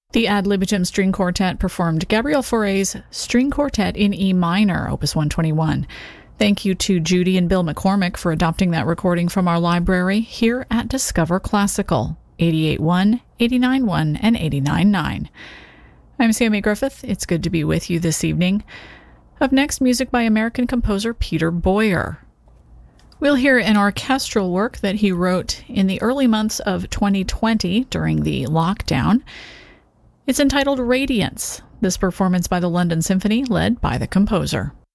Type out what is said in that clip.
The Ad Libitum String Quartet performed Gabriel Fauré's String Quartet in E minor, Opus 121. Thank you to Judy and Bill McCormick for adopting that recording from our library here at Discover Classical, 88.1, 89.1, and 89.9. I'm Sammy Griffith. It's good to be with you this evening. Up next, music by American composer Peter Boyer. We'll hear an orchestral work that he wrote in the early months of 2020 during the lockdown. It's entitled Radiance. This performance by the London Symphony, led by the composer.